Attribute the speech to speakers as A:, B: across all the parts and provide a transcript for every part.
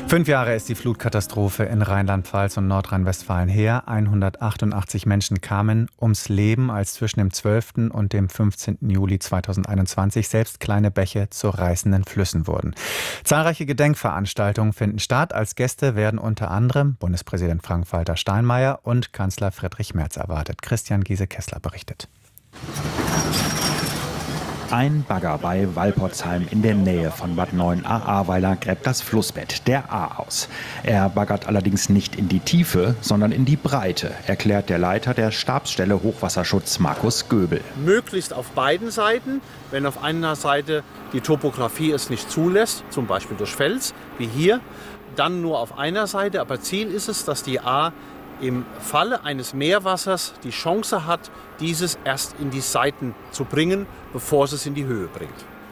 A: 5 Jahre ist die Flutkatastrophe in Rheinland-Pfalz und Nordrhein-Westfalen her. 188 Menschen kamen ums Leben, als zwischen dem 12. und dem 15. Juli 2021 selbst kleine Bäche zu reißenden Flüssen wurden. Zahlreiche Gedenkveranstaltungen finden statt. Als Gäste werden unter anderem Bundespräsident Frank-Walter Steinmeier und Kanzler Friedrich Merz erwartet. Christian Giese-Kessler berichtet.
B: Ein Bagger bei Walporzheim in der Nähe von Bad Neuenahr-Ahrweiler gräbt das Flussbett der Ahr aus. Er baggert allerdings nicht in die Tiefe, sondern in die Breite, erklärt der Leiter der Stabsstelle Hochwasserschutz Markus Göbel.
C: Möglichst auf beiden Seiten. Wenn auf einer Seite die Topografie es nicht zulässt, zum Beispiel durch Fels, wie hier, dann nur auf einer Seite. Aber Ziel ist es, dass die Ahr im Falle eines Meerwassers die Chance hat, dieses erst in die Seiten zu bringen, bevor es in die Höhe bringt.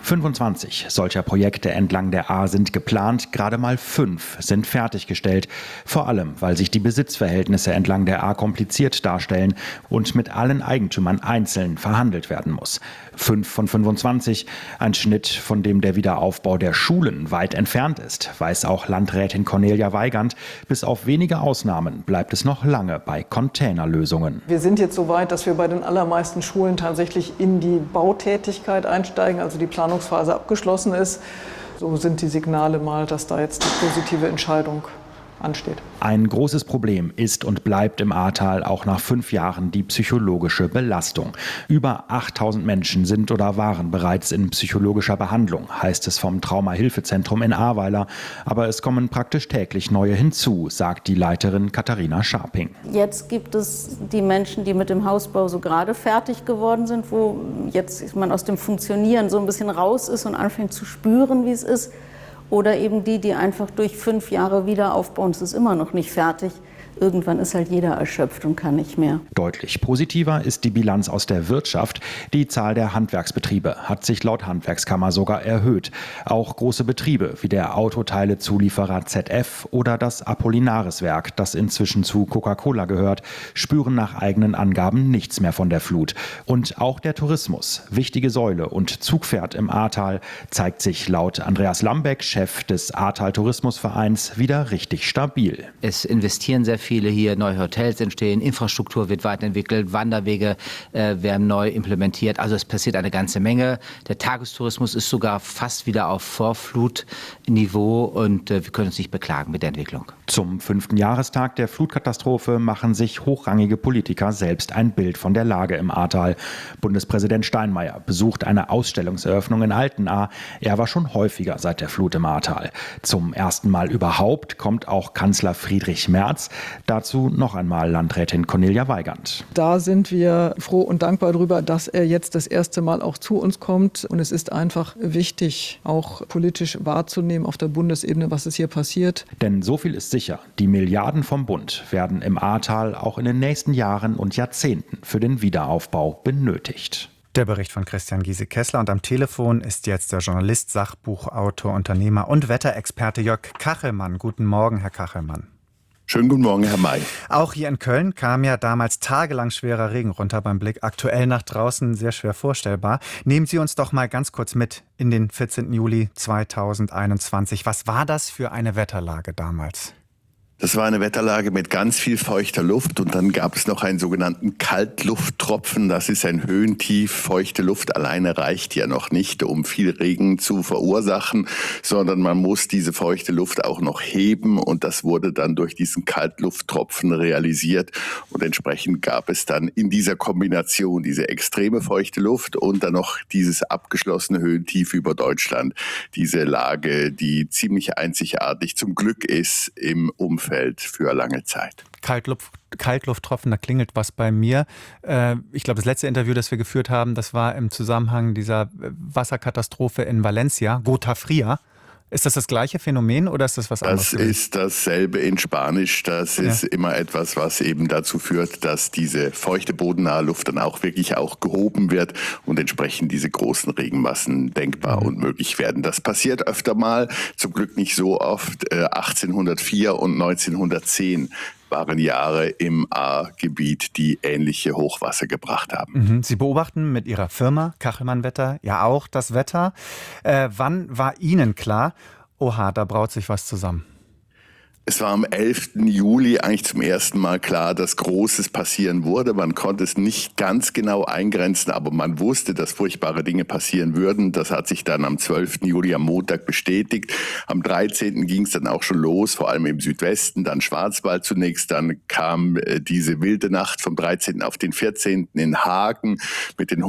B: 25 solcher Projekte entlang der Ahr sind geplant, gerade mal 5 sind fertiggestellt. Vor allem, weil sich die Besitzverhältnisse entlang der Ahr kompliziert darstellen und mit allen Eigentümern einzeln verhandelt werden muss. 5 von 25, ein Schnitt, von dem der Wiederaufbau der Schulen weit entfernt ist, weiß auch Landrätin Cornelia Weigand. Bis auf wenige Ausnahmen bleibt es noch lange bei Containerlösungen.
D: Wir sind jetzt so weit, dass wir bei den allermeisten Schulen tatsächlich in die Bautätigkeit einsteigen, also die Planungsphase abgeschlossen ist. So sind die Signale mal, dass da jetzt die positive Entscheidung ansteht.
B: Ein großes Problem ist und bleibt im Ahrtal auch nach 5 Jahren die psychologische Belastung. Über 8000 Menschen sind oder waren bereits in psychologischer Behandlung, heißt es vom Traumahilfezentrum in Ahrweiler. Aber es kommen praktisch täglich neue hinzu, sagt die Leiterin Katharina Scharping.
E: Jetzt gibt es die Menschen, die mit dem Hausbau so gerade fertig geworden sind, wo jetzt man aus dem Funktionieren so ein bisschen raus ist und anfängt zu spüren, wie es ist. Oder eben die einfach durch 5 Jahre wieder aufbauen. Es ist immer noch nicht fertig. Irgendwann ist halt jeder erschöpft und kann nicht mehr.
B: Deutlich positiver ist die Bilanz aus der Wirtschaft. Die Zahl der Handwerksbetriebe hat sich laut Handwerkskammer sogar erhöht. Auch große Betriebe wie der Autoteilezulieferer ZF oder das Apollinaris-Werk, das inzwischen zu Coca-Cola gehört, spüren nach eigenen Angaben nichts mehr von der Flut. Und auch der Tourismus, wichtige Säule und Zugpferd im Ahrtal, zeigt sich laut Andreas Lambeck, Chef des Ahrtal Tourismusvereins, wieder richtig stabil.
F: Es investieren sehr viele hier, neue Hotels entstehen, Infrastruktur wird weiterentwickelt, Wanderwege werden neu implementiert. Also es passiert eine ganze Menge. Der Tagestourismus ist sogar fast wieder auf Vorflutniveau und wir können uns nicht beklagen mit der Entwicklung.
B: Zum 5. Jahrestag der Flutkatastrophe machen sich hochrangige Politiker selbst ein Bild von der Lage im Ahrtal. Bundespräsident Steinmeier besucht eine Ausstellungseröffnung in Altenahr. Er war schon häufiger seit der Flut im Ahrtal. Zum ersten Mal überhaupt kommt auch Kanzler Friedrich Merz. Dazu noch einmal Landrätin Cornelia Weigand.
D: Da sind wir froh und dankbar darüber, dass er jetzt das erste Mal auch zu uns kommt. Und es ist einfach wichtig, auch politisch wahrzunehmen auf der Bundesebene, was es hier passiert.
B: Denn so viel ist sicher, die Milliarden vom Bund werden im Ahrtal auch in den nächsten Jahren und Jahrzehnten für den Wiederaufbau benötigt.
A: Der Bericht von Christian Giese-Kessler. Und am Telefon ist jetzt der Journalist, Sachbuchautor, Unternehmer und Wetterexperte Jörg Kachelmann. Guten Morgen, Herr Kachelmann.
G: Schönen guten Morgen, Herr May.
A: Auch hier in Köln kam ja damals tagelang schwerer Regen runter beim Blick. Aktuell nach draußen sehr schwer vorstellbar. Nehmen Sie uns doch mal ganz kurz mit in den 14. Juli 2021. Was war das für eine Wetterlage damals?
G: Das war eine Wetterlage mit ganz viel feuchter Luft und dann gab es noch einen sogenannten Kaltlufttropfen. Das ist ein Höhentief. Feuchte Luft alleine reicht ja noch nicht, um viel Regen zu verursachen, sondern man muss diese feuchte Luft auch noch heben und das wurde dann durch diesen Kaltlufttropfen realisiert und entsprechend gab es dann in dieser Kombination diese extreme feuchte Luft und dann noch dieses abgeschlossene Höhentief über Deutschland. Diese Lage, die ziemlich einzigartig zum Glück ist im Umfeld für lange Zeit.
A: Kaltlufttropfen, da klingelt was bei mir. Ich glaube, das letzte Interview, das wir geführt haben, das war im Zusammenhang dieser Wasserkatastrophe in Valencia, Gota Fria. Ist das gleiche Phänomen oder ist das was anderes?
G: Das ist dasselbe in Spanisch. Das ist immer etwas, was eben dazu führt, dass diese feuchte bodennahe Luft dann auch wirklich auch gehoben wird und entsprechend diese großen Regenmassen denkbar und möglich werden. Das passiert öfter mal, zum Glück nicht so oft. 1804 und 1910 waren Jahre im Ahrgebiet, die ähnliche Hochwasser gebracht haben.
A: Sie beobachten mit Ihrer Firma Kachelmann Wetter ja auch das Wetter. Wann war Ihnen klar, oha, da braut sich was zusammen?
G: Es war am 11. Juli eigentlich zum ersten Mal klar, dass Großes passieren würde. Man konnte es nicht ganz genau eingrenzen, aber man wusste, dass furchtbare Dinge passieren würden. Das hat sich dann am 12. Juli, am Montag, bestätigt. Am 13. ging es dann auch schon los, vor allem im Südwesten, dann Schwarzwald zunächst. Dann kam diese wilde Nacht vom 13. auf den 14. in Hagen mit den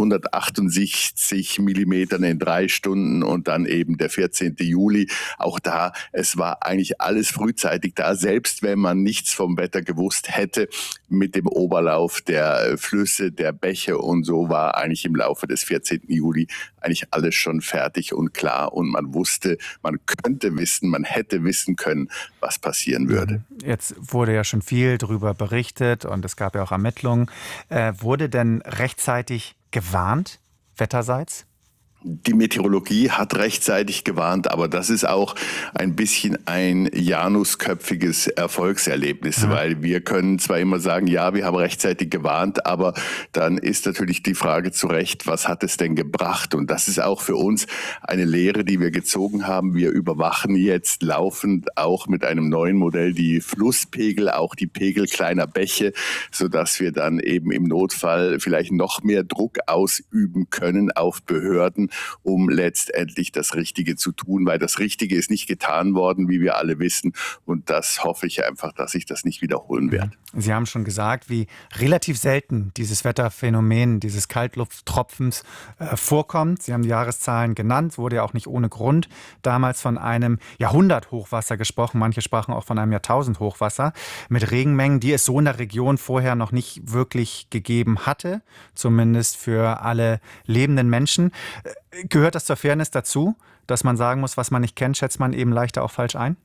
G: 168 Millimetern in 3 Stunden und dann eben der 14. Juli. Auch da, es war eigentlich alles frühzeitig da, selbst wenn man nichts vom Wetter gewusst hätte, mit dem Oberlauf der Flüsse, der Bäche und so war eigentlich im Laufe des 14. Juli eigentlich alles schon fertig und klar und man wusste, man könnte wissen, man hätte wissen können, was passieren würde.
A: Jetzt wurde ja schon viel darüber berichtet und es gab ja auch Ermittlungen. Wurde denn rechtzeitig gewarnt, wetterseits?
G: Die Meteorologie hat rechtzeitig gewarnt, aber das ist auch ein bisschen ein janusköpfiges Erfolgserlebnis, weil wir können zwar immer sagen, ja, wir haben rechtzeitig gewarnt, aber dann ist natürlich die Frage zu Recht, was hat es denn gebracht? Und das ist auch für uns eine Lehre, die wir gezogen haben. Wir überwachen jetzt laufend auch mit einem neuen Modell die Flusspegel, auch die Pegel kleiner Bäche, sodass wir dann eben im Notfall vielleicht noch mehr Druck ausüben können auf Behörden, um letztendlich das Richtige zu tun, weil das Richtige ist nicht getan worden, wie wir alle wissen. Und das hoffe ich einfach, dass sich das nicht wiederholen wird.
A: Sie haben schon gesagt, wie relativ selten dieses Wetterphänomen, dieses Kaltlufttropfens vorkommt. Sie haben die Jahreszahlen genannt, wurde ja auch nicht ohne Grund damals von einem Jahrhunderthochwasser gesprochen. Manche sprachen auch von einem Jahrtausendhochwasser mit Regenmengen, die es so in der Region vorher noch nicht wirklich gegeben hatte, zumindest für alle lebenden Menschen. Gehört das zur Fairness dazu, dass man sagen muss, was man nicht kennt, schätzt man eben leichter auch falsch ein?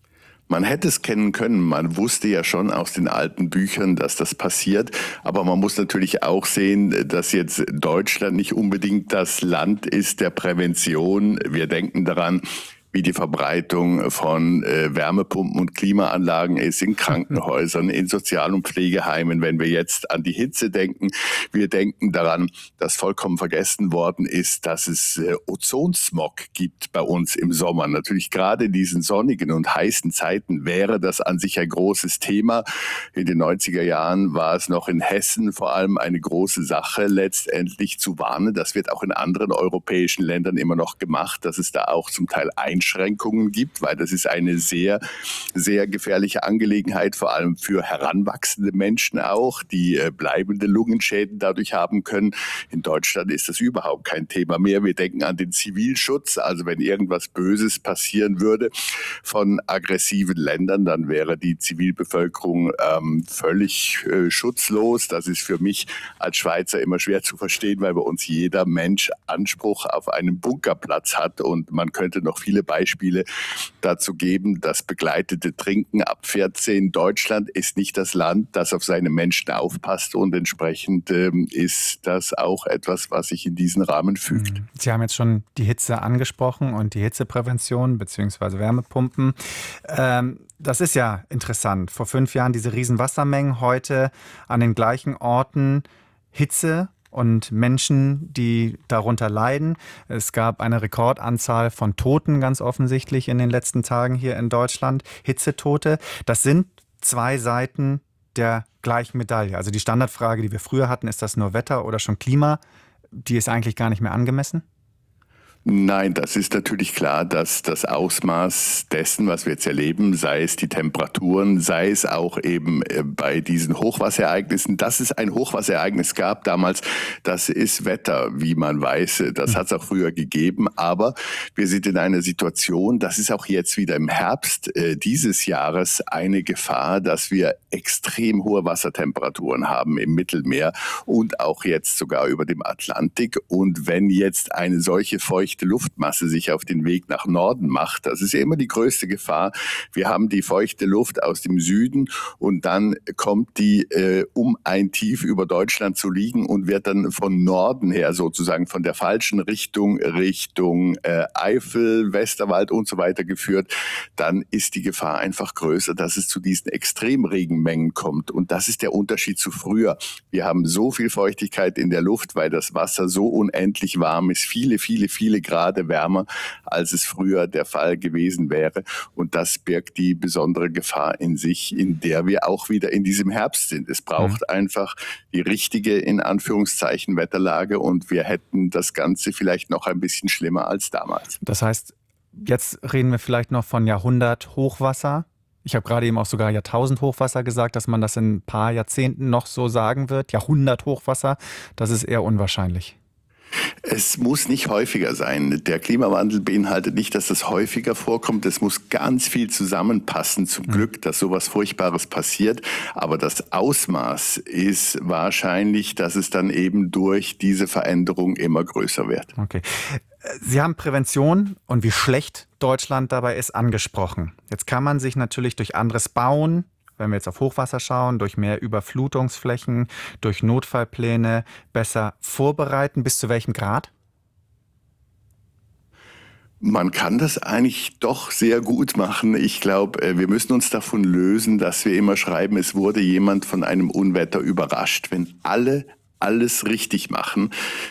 G: Man hätte es kennen können. Man wusste ja schon aus den alten Büchern, dass das passiert. Aber man muss natürlich auch sehen, dass jetzt Deutschland nicht unbedingt das Land ist der Prävention. Wir denken daran, wie die Verbreitung von Wärmepumpen und Klimaanlagen ist in Krankenhäusern, in Sozial- und Pflegeheimen. Wenn wir jetzt an die Hitze denken, wir denken daran, dass vollkommen vergessen worden ist, dass es Ozonsmog gibt bei uns im Sommer. Natürlich gerade in diesen sonnigen und heißen Zeiten wäre das an sich ein großes Thema. In den 90er Jahren war es noch in Hessen vor allem eine große Sache, letztendlich zu warnen. Das wird auch in anderen europäischen Ländern immer noch gemacht, dass es da auch zum Teil Einschränkungen gibt, weil das ist eine sehr, sehr gefährliche Angelegenheit, vor allem für heranwachsende Menschen auch, die bleibende Lungenschäden dadurch haben können. In Deutschland ist das überhaupt kein Thema mehr. Wir denken an den Zivilschutz, also wenn irgendwas Böses passieren würde von aggressiven Ländern, dann wäre die Zivilbevölkerung völlig schutzlos. Das ist für mich als Schweizer immer schwer zu verstehen, weil bei uns jeder Mensch Anspruch auf einen Bunkerplatz hat und man könnte noch viele Beispiele dazu geben. Das begleitete Trinken ab 14. Deutschland ist nicht das Land, das auf seine Menschen aufpasst und entsprechend ist das auch etwas, was sich in diesen Rahmen fügt.
A: Sie haben jetzt schon die Hitze angesprochen und die Hitzeprävention bzw. Wärmepumpen. Das ist ja interessant. Vor 5 Jahren diese riesen Wassermengen, heute an den gleichen Orten Hitze und Menschen, die darunter leiden. Es gab eine Rekordanzahl von Toten ganz offensichtlich in den letzten Tagen hier in Deutschland. Hitzetote, das sind 2 Seiten der gleichen Medaille. Also die Standardfrage, die wir früher hatten, ist das nur Wetter oder schon Klima? Die ist eigentlich gar nicht mehr angemessen?
G: Nein, das ist natürlich klar, dass das Ausmaß dessen, was wir jetzt erleben, sei es die Temperaturen, sei es auch eben bei diesen Hochwasserereignissen, dass es ein Hochwasserereignis gab damals, das ist Wetter, wie man weiß. Das hat es auch früher gegeben, aber wir sind in einer Situation, das ist auch jetzt wieder im Herbst dieses Jahres eine Gefahr, dass wir extrem hohe Wassertemperaturen haben im Mittelmeer und auch jetzt sogar über dem Atlantik. Und wenn jetzt eine solche feuchte Luftmasse sich auf den Weg nach Norden macht, das ist ja immer die größte Gefahr. Wir haben die feuchte Luft aus dem Süden und dann kommt die, um ein Tief über Deutschland zu liegen und wird dann von Norden her sozusagen von der falschen Richtung Eifel, Westerwald und so weiter geführt. Dann ist die Gefahr einfach größer, dass es zu diesen Extremregenmengen kommt. Und das ist der Unterschied zu früher. Wir haben so viel Feuchtigkeit in der Luft, weil das Wasser so unendlich warm ist, viele, viele, viele Grade wärmer, als es früher der Fall gewesen wäre. Und das birgt die besondere Gefahr in sich, in der wir auch wieder in diesem Herbst sind. Es braucht einfach die richtige, in Anführungszeichen, Wetterlage und wir hätten das Ganze vielleicht noch ein bisschen schlimmer als damals.
A: Das heißt, jetzt reden wir vielleicht noch von Jahrhundert-Hochwasser. Ich habe gerade eben auch sogar Jahrtausend-Hochwasser gesagt, dass man das in ein paar Jahrzehnten noch so sagen wird. Jahrhundert-Hochwasser, das ist eher unwahrscheinlich.
G: Es muss nicht häufiger sein. Der Klimawandel beinhaltet nicht, dass das häufiger vorkommt. Es muss ganz viel zusammenpassen, zum Glück, dass sowas Furchtbares passiert. Aber das Ausmaß ist wahrscheinlich, dass es dann eben durch diese Veränderung immer größer wird.
A: Okay. Sie haben Prävention und wie schlecht Deutschland dabei ist angesprochen. Jetzt kann man sich natürlich durch anderes Bauen, wenn wir jetzt auf Hochwasser schauen, durch mehr Überflutungsflächen, durch Notfallpläne besser vorbereiten. Bis zu welchem Grad?
G: Man kann das eigentlich doch sehr gut machen. Ich glaube, wir müssen uns davon lösen, dass wir immer schreiben, es wurde jemand von einem Unwetter überrascht. Wenn alle alles richtig machen,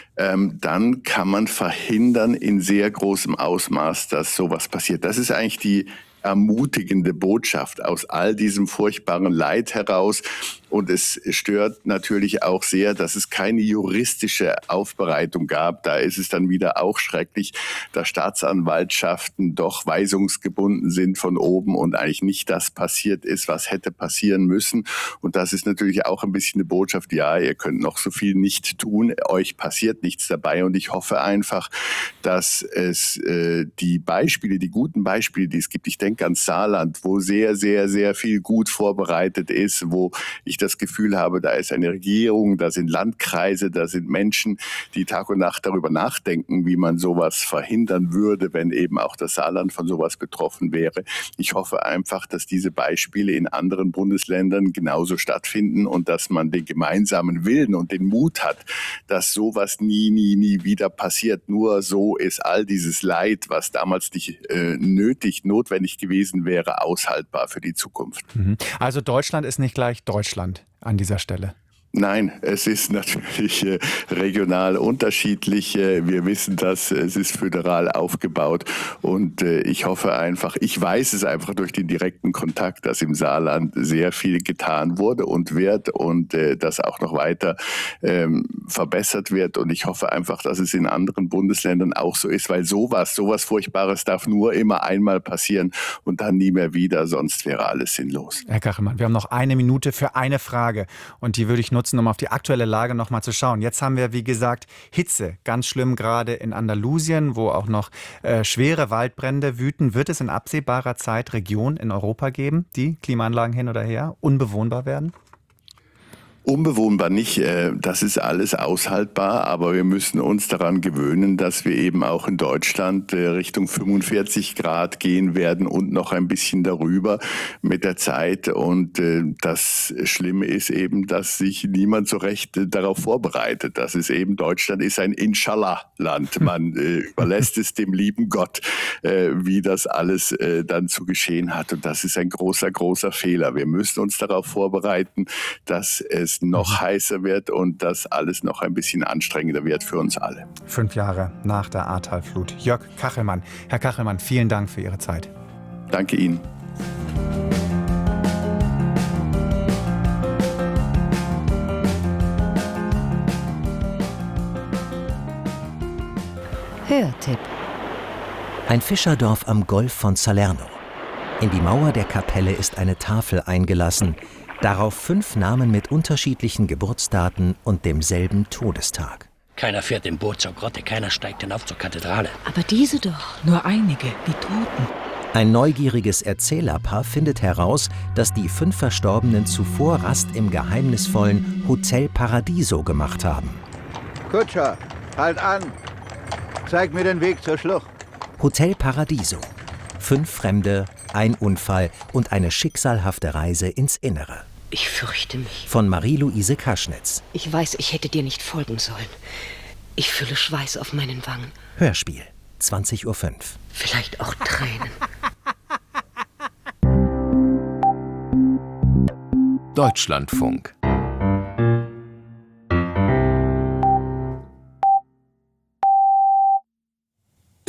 G: dann kann man verhindern in sehr großem Ausmaß, dass sowas passiert. Das ist eigentlich die ermutigende Botschaft aus all diesem furchtbaren Leid heraus. Und es stört natürlich auch sehr, dass es keine juristische Aufbereitung gab. Da ist es dann wieder auch schrecklich, dass Staatsanwaltschaften doch weisungsgebunden sind von oben und eigentlich nicht das passiert ist, was hätte passieren müssen. Und das ist natürlich auch ein bisschen eine Botschaft, ja, ihr könnt noch so viel nicht tun, euch passiert nichts dabei. Und ich hoffe einfach, dass es die Beispiele, die guten Beispiele, die es gibt, ich denke an Saarland, wo sehr, sehr, sehr viel gut vorbereitet ist, wo ich das Gefühl habe, da ist eine Regierung, da sind Landkreise, da sind Menschen, die Tag und Nacht darüber nachdenken, wie man sowas verhindern würde, wenn eben auch das Saarland von sowas betroffen wäre. Ich hoffe einfach, dass diese Beispiele in anderen Bundesländern genauso stattfinden und dass man den gemeinsamen Willen und den Mut hat, dass sowas nie wieder passiert. Nur so ist all dieses Leid, was damals nicht notwendig gewesen wäre, aushaltbar für die Zukunft.
A: Also Deutschland ist nicht gleich Deutschland an dieser Stelle.
G: Nein, es ist natürlich regional unterschiedlich. Wir wissen das, es ist föderal aufgebaut und ich hoffe einfach, ich weiß es einfach durch den direkten Kontakt, dass im Saarland sehr viel getan wurde und wird und das auch noch weiter verbessert wird und ich hoffe einfach, dass es in anderen Bundesländern auch so ist, weil sowas Furchtbares darf nur immer einmal passieren und dann nie mehr wieder, sonst wäre alles sinnlos.
A: Herr Kachelmann, wir haben noch 1 Minute für eine Frage und die würde ich nutzen, um auf die aktuelle Lage noch mal zu schauen. Jetzt haben wir, wie gesagt, Hitze, ganz schlimm gerade in Andalusien, wo auch noch schwere Waldbrände wüten. Wird es in absehbarer Zeit Regionen in Europa geben, die Klimaanlagen hin oder her unbewohnbar werden?
G: Unbewohnbar nicht, das ist alles aushaltbar, aber wir müssen uns daran gewöhnen, dass wir eben auch in Deutschland Richtung 45 Grad gehen werden und noch ein bisschen darüber mit der Zeit. Und das Schlimme ist eben, dass sich niemand so recht darauf vorbereitet. Das ist eben, Deutschland ist ein Inshallah-Land. Man überlässt es dem lieben Gott, wie das alles dann zu geschehen hat. Und das ist ein großer, großer Fehler. Wir müssen uns darauf vorbereiten, dass es noch heißer wird und dass alles noch ein bisschen anstrengender wird für uns alle.
A: 5 Jahre nach der Ahrtalflut. Jörg Kachelmann. Herr Kachelmann, vielen Dank für Ihre Zeit.
G: Danke Ihnen.
H: Hörtipp. Ein Fischerdorf am Golf von Salerno. In die Mauer der Kapelle ist eine Tafel eingelassen, darauf 5 Namen mit unterschiedlichen Geburtsdaten und demselben Todestag.
I: Keiner fährt im Boot zur Grotte, keiner steigt hinauf zur Kathedrale.
J: Aber diese doch, nur einige, die Toten.
H: Ein neugieriges Erzählerpaar findet heraus, dass die 5 Verstorbenen zuvor Rast im geheimnisvollen Hotel Paradiso gemacht haben.
K: Kutscher, halt an! Zeig mir den Weg zur Schlucht.
H: Hotel Paradiso. 5 Fremde, ein Unfall und eine schicksalhafte Reise ins Innere.
J: Ich fürchte mich.
H: Von Marie-Louise Kaschnitz.
J: Ich weiß, ich hätte dir nicht folgen sollen. Ich fühle Schweiß auf meinen Wangen.
H: Hörspiel, 20:05 Uhr.
J: Vielleicht auch Tränen.
L: Deutschlandfunk.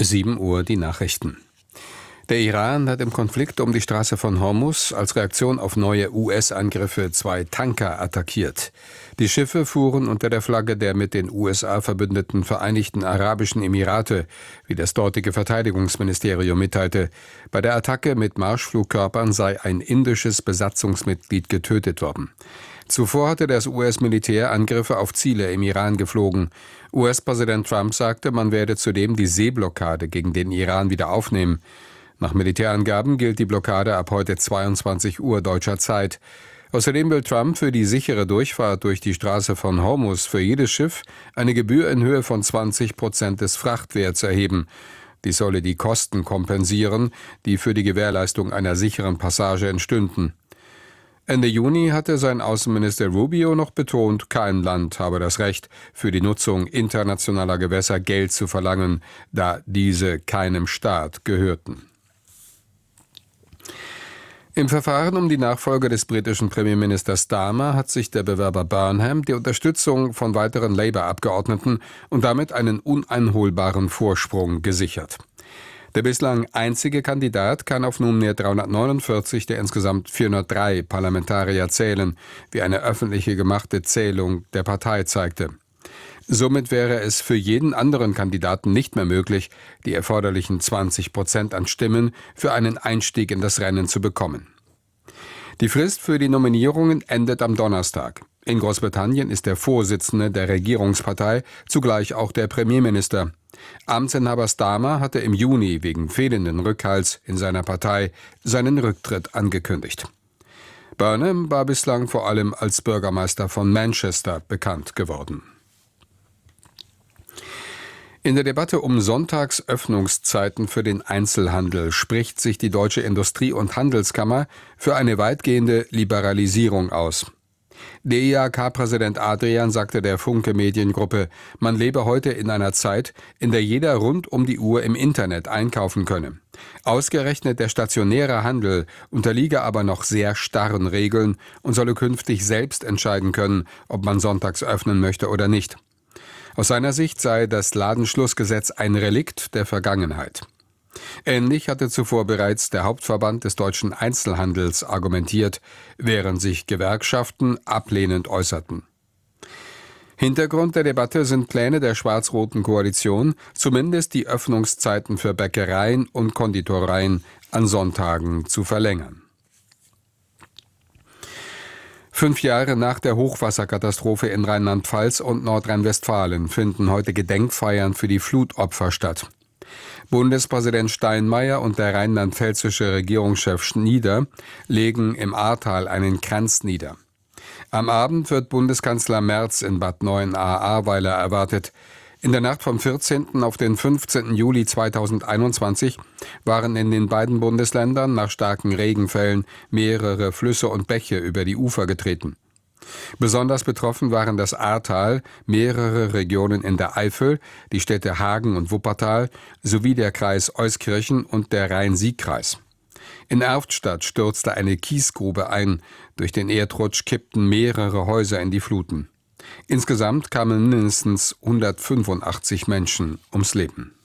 M: 7 Uhr die Nachrichten. Der Iran hat im Konflikt um die Straße von Hormuz als Reaktion auf neue US-Angriffe 2 Tanker attackiert. Die Schiffe fuhren unter der Flagge der mit den USA verbündeten Vereinigten Arabischen Emirate, wie das dortige Verteidigungsministerium mitteilte. Bei der Attacke mit Marschflugkörpern sei ein indisches Besatzungsmitglied getötet worden. Zuvor hatte das US-Militär Angriffe auf Ziele im Iran geflogen. US-Präsident Trump sagte, man werde zudem die Seeblockade gegen den Iran wieder aufnehmen. Nach Militärangaben gilt die Blockade ab heute 22 Uhr deutscher Zeit. Außerdem will Trump für die sichere Durchfahrt durch die Straße von Hormuz für jedes Schiff eine Gebühr in Höhe von 20% des Frachtwerts erheben. Dies solle die Kosten kompensieren, die für die Gewährleistung einer sicheren Passage entstünden. Ende Juni hatte sein Außenminister Rubio noch betont, kein Land habe das Recht, für die Nutzung internationaler Gewässer Geld zu verlangen, da diese keinem Staat gehörten. Im Verfahren um die Nachfolge des britischen Premierministers Starmer hat sich der Bewerber Burnham die Unterstützung von weiteren Labour-Abgeordneten und damit einen uneinholbaren Vorsprung gesichert. Der bislang einzige Kandidat kann auf nunmehr 349 der insgesamt 403 Parlamentarier zählen, wie eine öffentliche gemachte Zählung der Partei zeigte. Somit wäre es für jeden anderen Kandidaten nicht mehr möglich, die erforderlichen 20% an Stimmen für einen Einstieg in das Rennen zu bekommen. Die Frist für die Nominierungen endet am Donnerstag. In Großbritannien ist der Vorsitzende der Regierungspartei zugleich auch der Premierminister. Amtsinhaber Starmer hatte im Juni wegen fehlenden Rückhalts in seiner Partei seinen Rücktritt angekündigt. Burnham war bislang vor allem als Bürgermeister von Manchester bekannt geworden. In der Debatte um Sonntagsöffnungszeiten für den Einzelhandel spricht sich die Deutsche Industrie- und Handelskammer für eine weitgehende Liberalisierung aus. Der IHK-Präsident Adrian sagte der Funke Mediengruppe, man lebe heute in einer Zeit, in der jeder rund um die Uhr im Internet einkaufen könne. Ausgerechnet der stationäre Handel unterliege aber noch sehr starren Regeln und solle künftig selbst entscheiden können, ob man sonntags öffnen möchte oder nicht. Aus seiner Sicht sei das Ladenschlussgesetz ein Relikt der Vergangenheit. Ähnlich hatte zuvor bereits der Hauptverband des deutschen Einzelhandels argumentiert, während sich Gewerkschaften ablehnend äußerten. Hintergrund der Debatte sind Pläne der schwarz-roten Koalition, zumindest die Öffnungszeiten für Bäckereien und Konditoreien an Sonntagen zu verlängern. 5 Jahre nach der Hochwasserkatastrophe in Rheinland-Pfalz und Nordrhein-Westfalen finden heute Gedenkfeiern für die Flutopfer statt. Bundespräsident Steinmeier und der rheinland-pfälzische Regierungschef Schnieder legen im Ahrtal einen Kranz nieder. Am Abend wird Bundeskanzler Merz in Bad Neuenahr-Ahrweiler erwartet. In der Nacht vom 14. auf den 15. Juli 2021 waren in den beiden Bundesländern nach starken Regenfällen mehrere Flüsse und Bäche über die Ufer getreten. Besonders betroffen waren das Ahrtal, mehrere Regionen in der Eifel, die Städte Hagen und Wuppertal sowie der Kreis Euskirchen und der Rhein-Sieg-Kreis. In Erftstadt stürzte eine Kiesgrube ein, durch den Erdrutsch kippten mehrere Häuser in die Fluten. Insgesamt kamen mindestens 185 Menschen ums Leben.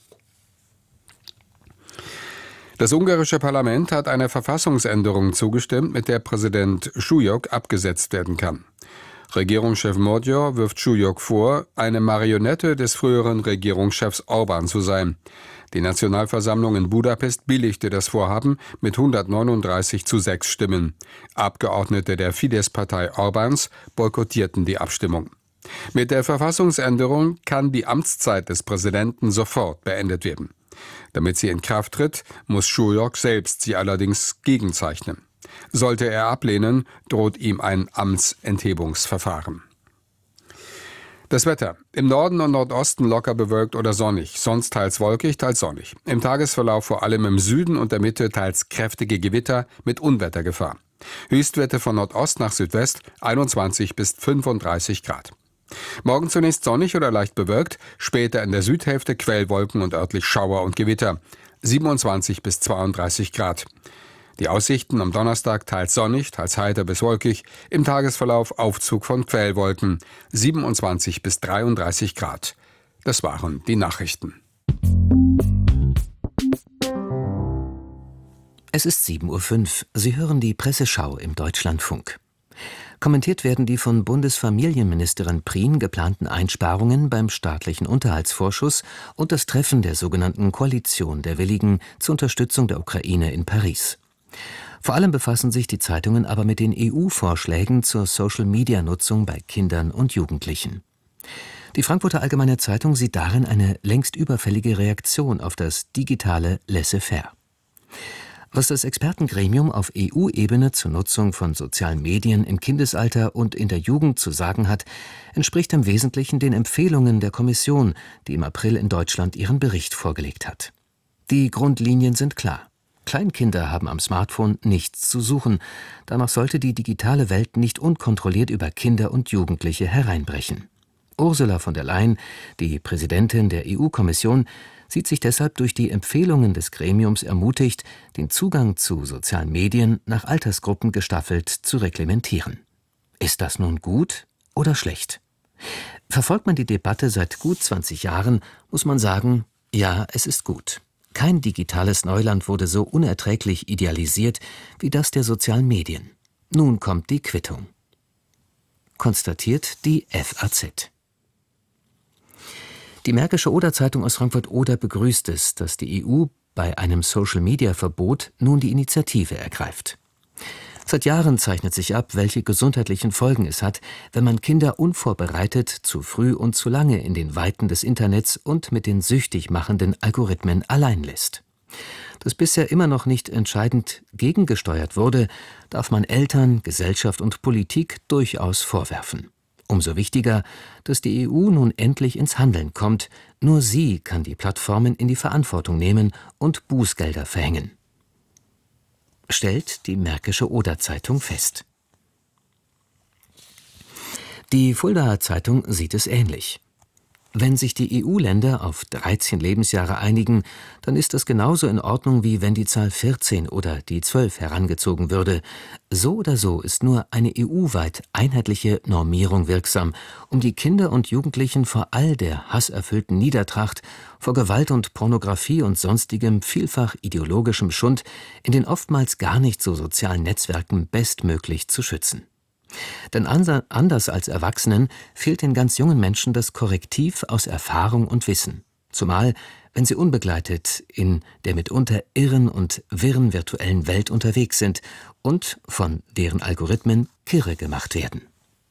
M: Das ungarische Parlament hat einer Verfassungsänderung zugestimmt, mit der Präsident Schujok abgesetzt werden kann. Regierungschef Magyar wirft Schujok vor, eine Marionette des früheren Regierungschefs Orbán zu sein. Die Nationalversammlung in Budapest billigte das Vorhaben mit 139:6 Stimmen. Abgeordnete der Fidesz-Partei Orbáns boykottierten die Abstimmung. Mit der Verfassungsänderung kann die Amtszeit des Präsidenten sofort beendet werden. Damit sie in Kraft tritt, muss Schujok selbst sie allerdings gegenzeichnen. Sollte er ablehnen, droht ihm ein Amtsenthebungsverfahren. Das Wetter. Im Norden und Nordosten locker bewölkt oder sonnig, sonst teils wolkig, teils sonnig. Im Tagesverlauf vor allem im Süden und der Mitte teils kräftige Gewitter mit Unwettergefahr. Höchstwerte von Nordost nach Südwest 21 bis 35 Grad. Morgen zunächst sonnig oder leicht bewölkt, später in der Südhälfte Quellwolken und örtlich Schauer und Gewitter. 27 bis 32 Grad. Die Aussichten am Donnerstag teils sonnig, teils heiter bis wolkig, im Tagesverlauf Aufzug von Quellwolken, 27 bis 33 Grad. Das waren die Nachrichten.
H: Es ist 7:05 Uhr. Sie hören die Presseschau im Deutschlandfunk. Kommentiert werden die von Bundesfamilienministerin Prien geplanten Einsparungen beim staatlichen Unterhaltsvorschuss und das Treffen der sogenannten Koalition der Willigen zur Unterstützung der Ukraine in Paris. Vor allem befassen sich die Zeitungen aber mit den EU-Vorschlägen zur Social-Media-Nutzung bei Kindern und Jugendlichen. Die Frankfurter Allgemeine Zeitung sieht darin eine längst überfällige Reaktion auf das digitale Laissez-faire. Was das Expertengremium auf EU-Ebene zur Nutzung von sozialen Medien im Kindesalter und in der Jugend zu sagen hat, entspricht im Wesentlichen den Empfehlungen der Kommission, die im April in Deutschland ihren Bericht vorgelegt hat. Die Grundlinien sind klar. Kleinkinder haben am Smartphone nichts zu suchen. Danach sollte die digitale Welt nicht unkontrolliert über Kinder und Jugendliche hereinbrechen. Ursula von der Leyen, die Präsidentin der EU-Kommission, sieht sich deshalb durch die Empfehlungen des Gremiums ermutigt, den Zugang zu sozialen Medien nach Altersgruppen gestaffelt zu reglementieren. Ist das nun gut oder schlecht? Verfolgt man die Debatte seit gut 20 Jahren, muss man sagen, ja, es ist gut. Kein digitales Neuland wurde so unerträglich idealisiert wie das der sozialen Medien. Nun kommt die Quittung. Konstatiert die FAZ. Die Märkische Oder-Zeitung aus Frankfurt-Oder begrüßt es, dass die EU bei einem Social-Media-Verbot nun die Initiative ergreift. Seit Jahren zeichnet sich ab, welche gesundheitlichen Folgen es hat, wenn man Kinder unvorbereitet, zu früh und zu lange in den Weiten des Internets und mit den süchtig machenden Algorithmen allein lässt. Dass bisher immer noch nicht entscheidend gegengesteuert wurde, darf man Eltern, Gesellschaft und Politik durchaus vorwerfen. Umso wichtiger, dass die EU nun endlich ins Handeln kommt. Nur sie kann die Plattformen in die Verantwortung nehmen und Bußgelder verhängen. Stellt die Märkische Oder-Zeitung fest. Die Fuldaer Zeitung sieht es ähnlich. Wenn sich die EU-Länder auf 13 Lebensjahre einigen, dann ist das genauso in Ordnung, wie wenn die Zahl 14 oder die 12 herangezogen würde. So oder so ist nur eine EU-weit einheitliche Normierung wirksam, um die Kinder und Jugendlichen vor all der hasserfüllten Niedertracht, vor Gewalt und Pornografie und sonstigem vielfach ideologischem Schund in den oftmals gar nicht so sozialen Netzwerken bestmöglich zu schützen. Denn anders als Erwachsenen fehlt den ganz jungen Menschen das Korrektiv aus Erfahrung und Wissen, zumal wenn sie unbegleitet in der mitunter irren und wirren virtuellen Welt unterwegs sind und von deren Algorithmen kirre gemacht werden.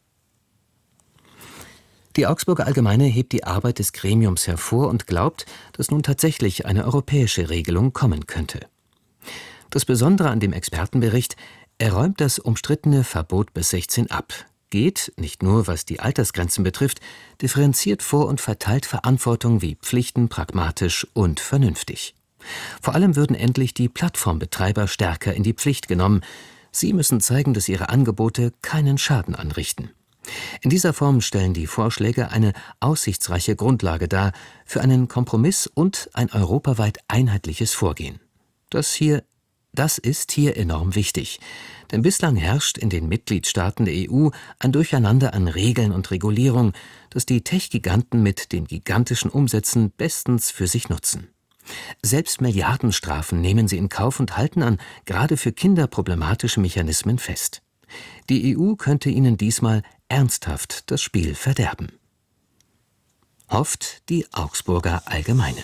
H: Die Augsburger Allgemeine hebt die Arbeit des Gremiums hervor und glaubt, dass nun tatsächlich eine europäische Regelung kommen könnte. Das Besondere an dem Expertenbericht: Er räumt das umstrittene Verbot bis 16 ab, geht, nicht nur was die Altersgrenzen betrifft, differenziert vor und verteilt Verantwortung wie Pflichten pragmatisch und vernünftig. Vor allem würden endlich die Plattformbetreiber stärker in die Pflicht genommen. Sie müssen zeigen, dass ihre Angebote keinen Schaden anrichten. In dieser Form stellen die Vorschläge eine aussichtsreiche Grundlage dar für einen Kompromiss und ein europaweit einheitliches Vorgehen. Das ist hier enorm wichtig, denn bislang herrscht in den Mitgliedstaaten der EU ein Durcheinander an Regeln und Regulierung, das die Tech-Giganten mit den gigantischen Umsätzen bestens für sich nutzen. Selbst Milliardenstrafen nehmen sie in Kauf und halten an gerade für Kinder problematische Mechanismen fest. Die EU könnte ihnen diesmal ernsthaft das Spiel verderben. Hofft die Augsburger Allgemeine.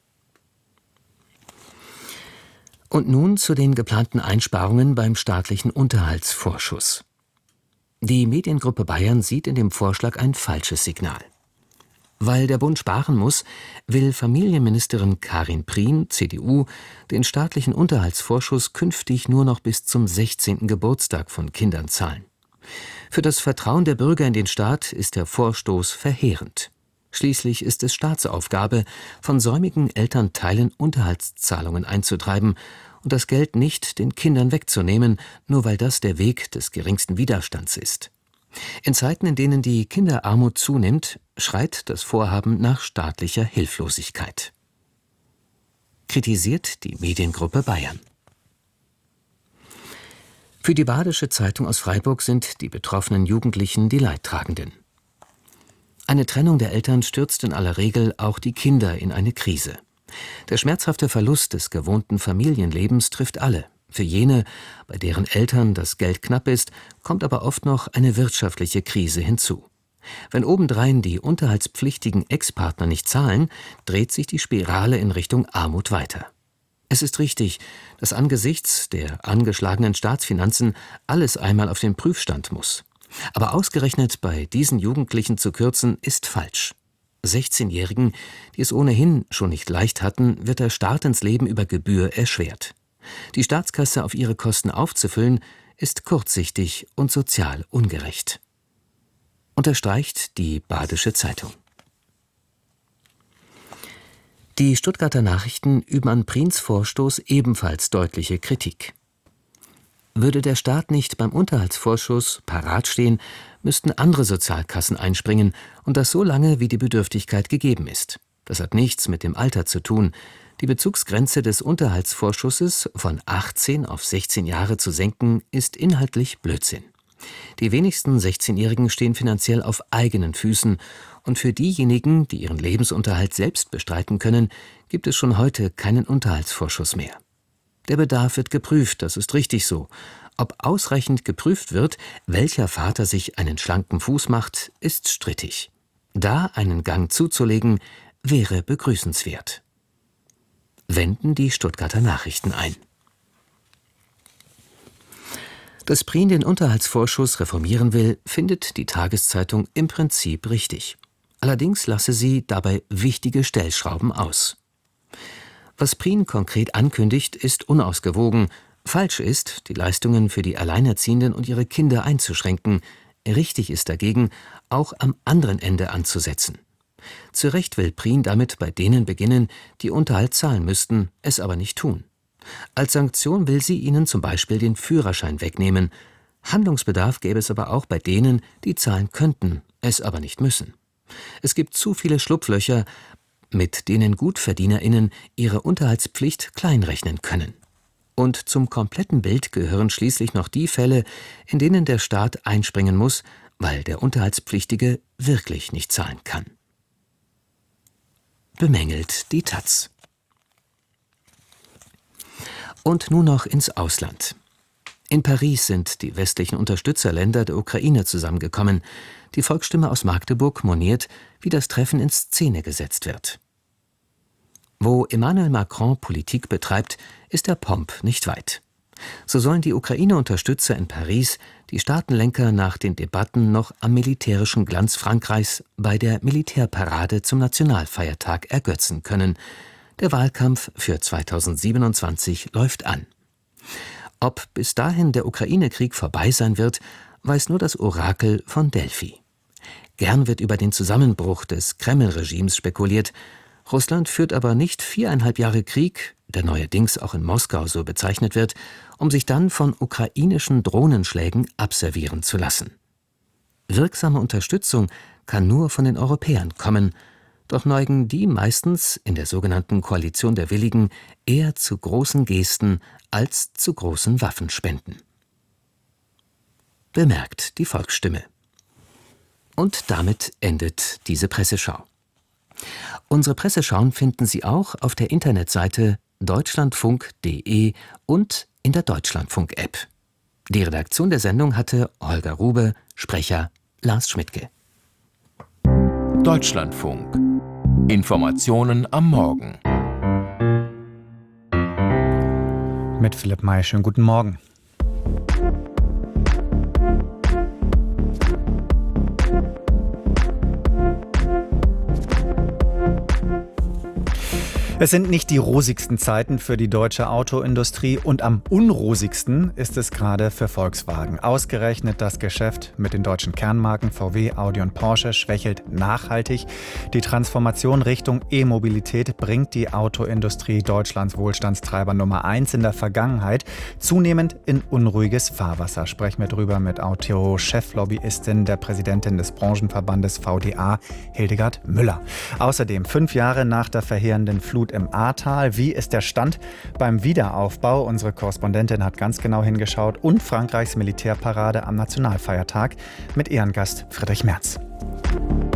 H: Und nun zu den geplanten Einsparungen beim staatlichen Unterhaltsvorschuss. Die Mediengruppe Bayern sieht in dem Vorschlag ein falsches Signal. Weil der Bund sparen muss, will Familienministerin Karin Prien, CDU, den staatlichen Unterhaltsvorschuss künftig nur noch bis zum 16. Geburtstag von Kindern zahlen. Für das Vertrauen der Bürger in den Staat ist der Vorstoß verheerend. Schließlich ist es Staatsaufgabe, von säumigen Elternteilen Unterhaltszahlungen einzutreiben und das Geld nicht den Kindern wegzunehmen, nur weil das der Weg des geringsten Widerstands ist. In Zeiten, in denen die Kinderarmut zunimmt, schreit das Vorhaben nach staatlicher Hilflosigkeit. Kritisiert die Mediengruppe Bayern. Für die Badische Zeitung aus Freiburg sind die betroffenen Jugendlichen die Leidtragenden. Eine Trennung der Eltern stürzt in aller Regel auch die Kinder in eine Krise. Der schmerzhafte Verlust des gewohnten Familienlebens trifft alle,
N: Für jene, bei deren Eltern das Geld knapp ist, kommt aber oft noch eine wirtschaftliche Krise hinzu. Wenn obendrein die unterhaltspflichtigen Ex-Partner nicht zahlen, dreht sich die Spirale in Richtung Armut weiter. Es ist richtig, dass angesichts der angeschlagenen Staatsfinanzen alles einmal auf den Prüfstand muss. Aber ausgerechnet bei diesen Jugendlichen zu kürzen, ist falsch. 16-Jährigen, die es ohnehin schon nicht leicht hatten, wird der Start ins Leben über Gebühr erschwert. Die Staatskasse auf ihre Kosten aufzufüllen, ist kurzsichtig und sozial ungerecht. Unterstreicht die Badische Zeitung. Die Stuttgarter Nachrichten üben an Prins Vorstoß ebenfalls deutliche Kritik. Würde der Staat nicht beim Unterhaltsvorschuss parat stehen, müssten andere Sozialkassen einspringen, und das so lange, wie die Bedürftigkeit gegeben ist. Das hat nichts mit dem Alter zu tun. Die Bezugsgrenze des Unterhaltsvorschusses von 18 auf 16 Jahre zu senken, ist inhaltlich Blödsinn. Die wenigsten 16-Jährigen stehen finanziell auf eigenen Füßen, und für diejenigen, die ihren Lebensunterhalt selbst bestreiten können, gibt es schon heute keinen Unterhaltsvorschuss mehr. Der Bedarf wird geprüft, das ist richtig so. Ob ausreichend geprüft wird, welcher Vater sich einen schlanken Fuß macht, ist strittig. Da einen Gang zuzulegen, wäre begrüßenswert. Wenden die Stuttgarter Nachrichten ein. Dass Prien den Unterhaltsvorschuss reformieren will, findet die Tageszeitung im Prinzip richtig. Allerdings lasse sie dabei wichtige Stellschrauben aus. Was Prien konkret ankündigt, ist unausgewogen. Falsch ist, die Leistungen für die Alleinerziehenden und ihre Kinder einzuschränken. Richtig ist dagegen, auch am anderen Ende anzusetzen. Zu Recht will Prien damit bei denen beginnen, die Unterhalt zahlen müssten, es aber nicht tun. Als Sanktion will sie ihnen zum Beispiel den Führerschein wegnehmen. Handlungsbedarf gäbe es aber auch bei denen, die zahlen könnten, es aber nicht müssen. Es gibt zu viele Schlupflöcher, mit denen GutverdienerInnen ihre Unterhaltspflicht kleinrechnen können. Und zum kompletten Bild gehören schließlich noch die Fälle, in denen der Staat einspringen muss, weil der Unterhaltspflichtige wirklich nicht zahlen kann. Bemängelt die taz. Und nun noch ins Ausland. In Paris sind die westlichen Unterstützerländer der Ukraine zusammengekommen. Die Volksstimme aus Magdeburg moniert, wie das Treffen in Szene gesetzt wird. Wo Emmanuel Macron Politik betreibt, ist der Pomp nicht weit. So sollen die Ukraine-Unterstützer in Paris die Staatenlenker nach den Debatten noch am militärischen Glanz Frankreichs bei der Militärparade zum Nationalfeiertag ergötzen können. Der Wahlkampf für 2027 läuft an. Ob bis dahin der Ukraine-Krieg vorbei sein wird, weiß nur das Orakel von Delphi. Gern wird über den Zusammenbruch des Kreml-Regimes spekuliert. Russland führt aber nicht 4,5 Jahre Krieg, der neuerdings auch in Moskau so bezeichnet wird, um sich dann von ukrainischen Drohnenschlägen abservieren zu lassen. Wirksame Unterstützung kann nur von den Europäern kommen, doch neigen die meistens in der sogenannten Koalition der Willigen eher zu großen Gesten als zu großen Waffenspenden. Bemerkt die Volksstimme. Und damit endet diese Presseschau. Unsere Presseschauen finden Sie auch auf der Internetseite deutschlandfunk.de und in der Deutschlandfunk-App. Die Redaktion der Sendung hatte Holger Rube, Sprecher Lars Schmidtke.
L: Deutschlandfunk. Informationen am Morgen.
A: Mit Philipp May, schönen guten Morgen. Es sind nicht die rosigsten Zeiten für die deutsche Autoindustrie und am unrosigsten ist es gerade für Volkswagen. Ausgerechnet das Geschäft mit den deutschen Kernmarken VW, Audi und Porsche schwächelt nachhaltig. Die Transformation Richtung E-Mobilität bringt die Autoindustrie Deutschlands Wohlstandstreiber Nummer 1 in der Vergangenheit zunehmend in unruhiges Fahrwasser. Sprechen wir drüber mit Auto-Cheflobbyistin, der Präsidentin des Branchenverbandes VDA, Hildegard Müller. Außerdem 5 Jahre nach der verheerenden Flut im Ahrtal. Wie ist der Stand beim Wiederaufbau? Unsere Korrespondentin hat ganz genau hingeschaut. Und Frankreichs Militärparade am Nationalfeiertag mit Ehrengast Friedrich Merz.